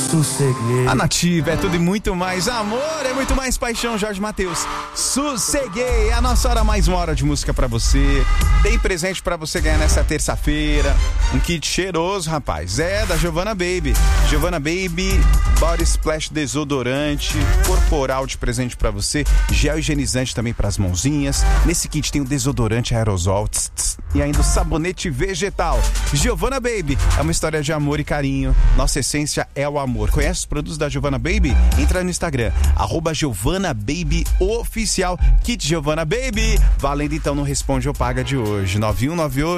Sosseguei. A Nativa é tudo e muito mais amor, é muito mais paixão. Jorge Mateus, Sosseguei. É a nossa hora, mais uma hora de música pra você. Tem presente pra você ganhar nessa terça-feira. Um kit cheiroso, rapaz. É da Giovanna Baby. Giovanna Baby, Body Splash desodorante corporal de presente pra você. Gel higienizante também pras mãozinhas. Nesse kit tem o desodorante aerosol e ainda o sabonete vegetal. Giovanna Baby é uma história de amor e carinho. Nossa essência é o amor. Conhece os produtos da Giovanna Baby? Entra no Instagram, @GiovannaBabyOficial. Kit Giovanna Baby, valendo então no Responde ou Paga de hoje. 9198